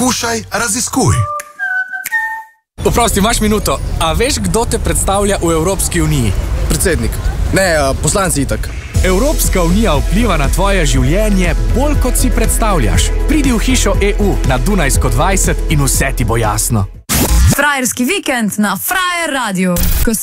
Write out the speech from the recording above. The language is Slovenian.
Poskušaj, raziskuj. Oprosti, imaš minuto. A veš, kdo te predstavlja v Evropski uniji? Predsednik. Ne, poslanci itak. Evropska unija vpliva na tvoje življenje bolj, kot si predstavljaš. Pridi v hišo EU na Dunajsko 20 in vse ti bo jasno. Frajerski vikend na Frajer Radio.